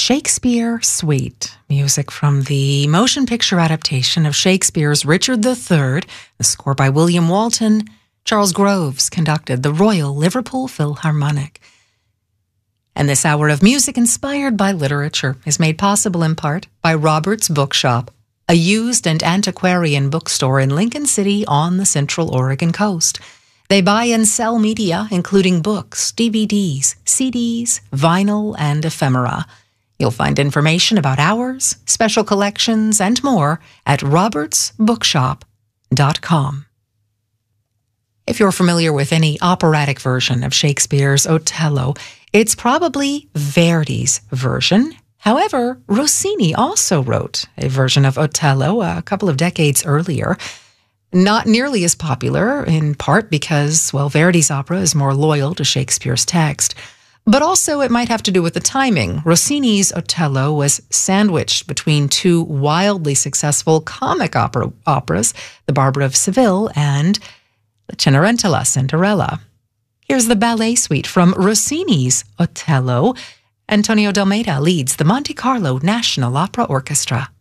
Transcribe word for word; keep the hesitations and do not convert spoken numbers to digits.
Shakespeare Suite, music from the motion picture adaptation of Shakespeare's Richard the Third, the score by William Walton. Charles Groves conducted the Royal Liverpool Philharmonic. And this hour of music inspired by literature is made possible in part by Robert's Bookshop, a used and antiquarian bookstore in Lincoln City on the Central Oregon coast. They buy and sell media, including books, D V Ds, C Ds, vinyl, and ephemera. You'll find information about hours, special collections, and more at roberts bookshop dot com. If you're familiar with any operatic version of Shakespeare's Otello, it's probably Verdi's version. However, Rossini also wrote a version of Otello a couple of decades earlier. Not nearly as popular, in part because, well, Verdi's opera is more loyal to Shakespeare's text. But also it might have to do with the timing. Rossini's Otello was sandwiched between two wildly successful comic opera operas, The Barber of Seville and La Cenerentola, Cinderella. Here's the ballet suite from Rossini's Otello. Antonio Dalmeida leads the Monte Carlo National Opera Orchestra.